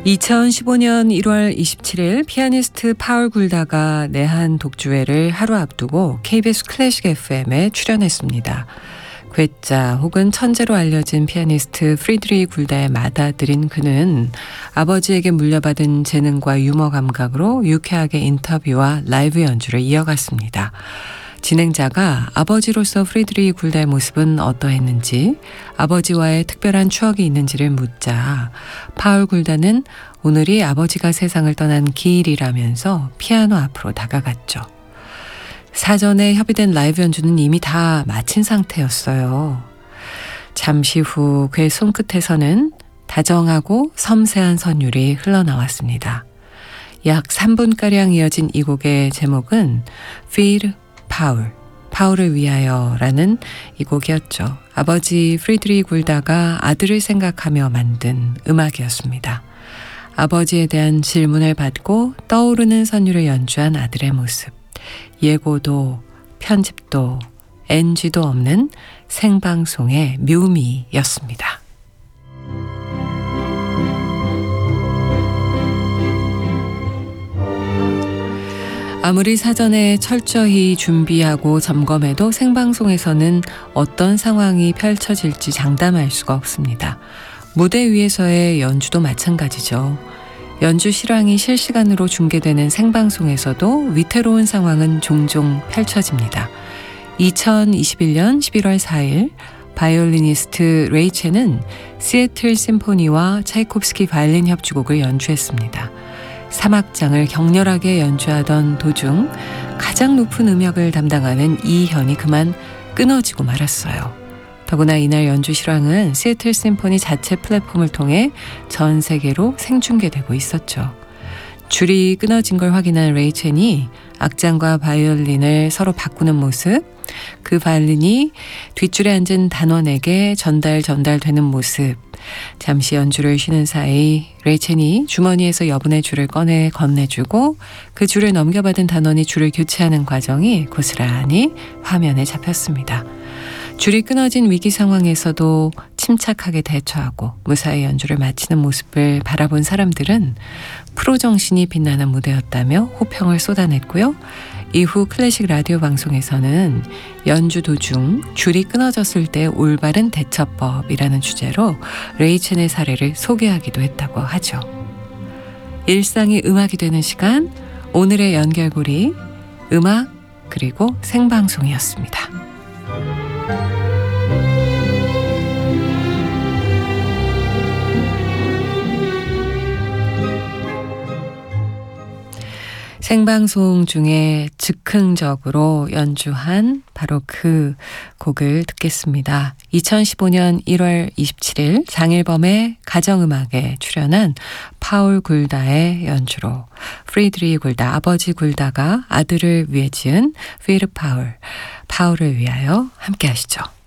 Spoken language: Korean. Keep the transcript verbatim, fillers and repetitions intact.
이천십오 년 일월 이십칠일 피아니스트 파울 굴다가 내한 독주회를 하루 앞두고 케이비에스 클래식 에프엠에 출연했습니다. 괴짜 혹은 천재로 알려진 피아니스트 프리드리히 굴다의 맏아들인 그는 아버지에게 물려받은 재능과 유머 감각으로 유쾌하게 인터뷰와 라이브 연주를 이어갔습니다. 진행자가 아버지로서 프리드리히 굴다의 모습은 어떠했는지, 아버지와의 특별한 추억이 있는지를 묻자 파울 굴다는 오늘이 아버지가 세상을 떠난 기일이라면서 피아노 앞으로 다가갔죠. 사전에 협의된 라이브 연주는 이미 다 마친 상태였어요. 잠시 후 그의 손끝에서는 다정하고 섬세한 선율이 흘러나왔습니다. 약 삼 분가량 이어진 이 곡의 제목은 Für 파울, 파울을 위하여라는 이 곡이었죠. 아버지 프리드리히 굴다가 아들을 생각하며 만든 음악이었습니다. 아버지에 대한 질문을 받고 떠오르는 선율을 연주한 아들의 모습. 예고도 편집도 엔지도 없는 생방송의 묘미였습니다. 아무리 사전에 철저히 준비하고 점검해도 생방송에서는 어떤 상황이 펼쳐질지 장담할 수가 없습니다. 무대 위에서의 연주도 마찬가지죠. 연주 실황이 실시간으로 중계되는 생방송에서도 위태로운 상황은 종종 펼쳐집니다. 이천이십일 년 십일월 사일 바이올리니스트 레이 첸은 시애틀 심포니와 차이콥스키 바이올린 협주곡을 연주했습니다. 삼 악장을 격렬하게 연주하던 도중 가장 높은 음역을 담당하는 이현이 그만 끊어지고 말았어요. 더구나 이날 연주 실황은 시애틀 심포니 자체 플랫폼을 통해 전 세계로 생중계되고 있었죠. 줄이 끊어진 걸 확인한 레이 첸이 악장과 바이올린을 서로 바꾸는 모습, 그 바이올린이 뒷줄에 앉은 단원에게 전달 전달되는 모습, 잠시 연주를 쉬는 사이 레이 첸이 주머니에서 여분의 줄을 꺼내 건네주고 그 줄을 넘겨받은 단원이 줄을 교체하는 과정이 고스란히 화면에 잡혔습니다. 줄이 끊어진 위기 상황에서도 침착하게 대처하고 무사히 연주를 마치는 모습을 바라본 사람들은 프로 정신이 빛나는 무대였다며 호평을 쏟아냈고요. 이후 클래식 라디오 방송에서는 연주 도중 줄이 끊어졌을 때 올바른 대처법이라는 주제로 레이 첸의 사례를 소개하기도 했다고 하죠. 일상이 음악이 되는 시간, 오늘의 연결고리, 음악 그리고 생방송이었습니다. 생방송 중에 즉흥적으로 연주한 바로 그 곡을 듣겠습니다. 이천십오 년 일월 이십칠일 장일범의 가정음악에 출연한 파울 굴다의 연주로 프리드리히 굴다, 아버지 굴다가 아들을 위해 지은 Für 파울, 파울을 위하여 함께 하시죠.